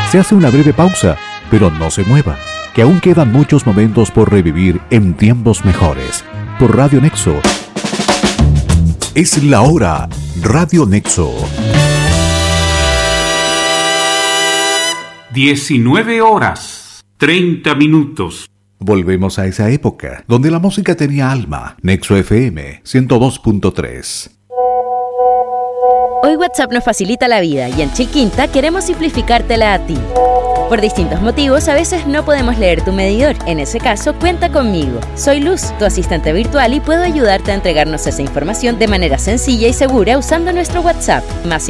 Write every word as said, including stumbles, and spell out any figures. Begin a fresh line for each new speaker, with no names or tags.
Se hace una breve pausa, pero no se mueva, que aún quedan muchos momentos por revivir en tiempos mejores. Por Radio Nexo. Es la hora. Radio Nexo.
diecinueve horas, treinta minutos.
Volvemos a esa época, donde la música tenía alma. Nexo F M ciento dos punto tres.
Hoy WhatsApp nos facilita la vida y en Chiquinta queremos simplificártela a ti. Por distintos motivos, a veces no podemos leer tu medidor. En ese caso, cuenta conmigo. Soy Luz, tu asistente virtual, y puedo ayudarte a entregarnos esa información de manera sencilla y segura usando nuestro WhatsApp. Más